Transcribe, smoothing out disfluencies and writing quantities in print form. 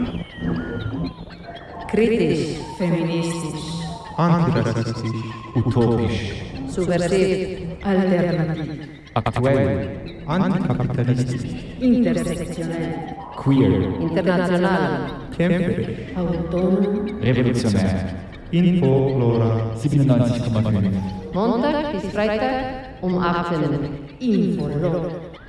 Kritisch, feministisch, antirassistisch, utopisch, subversiv, alternativ, aktuell, antikapitalistisch, intersektionell, queer, international, kämpferisch, autonom. revolutionär. Info Flora 97,5. Montag bis Freitag um 18 Uhr. Info.